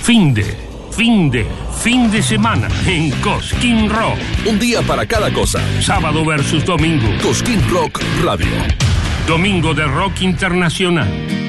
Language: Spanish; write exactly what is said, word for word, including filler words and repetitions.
Fin de, fin de, fin de semana en Cosquín Rock. Un día para cada cosa. Sábado versus domingo. Cosquín Rock Radio. Domingo de rock internacional.